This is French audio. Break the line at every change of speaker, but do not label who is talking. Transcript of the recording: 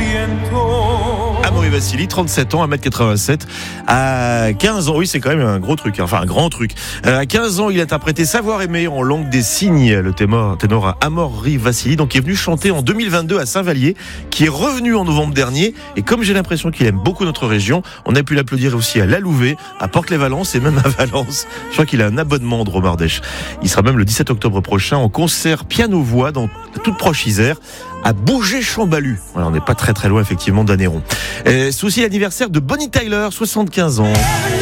Amaury Vassili, 37 ans, 1m87. À 15 ans, oui, c'est quand même un gros truc, enfin un grand truc. À 15 ans, il a interprété Savoir aimer en langue des signes, le ténor Amaury Vassili, donc qui est venu chanter en 2022 à Saint-Vallier, qui est revenu en novembre dernier. Et comme j'ai l'impression qu'il aime beaucoup notre région, on a pu l'applaudir aussi à La Louvet, à Port-les-Valence et même à Valence. Je crois qu'il a un abonnement de Romardèche. Il sera même le 17 octobre prochain en concert piano-voix dans toute proche Isère, à Bourget-Chambalu. Voilà, on n'est pas très très loin effectivement d'Anneyron. C'est aussi l'anniversaire de Bonnie Tyler, 75 ans.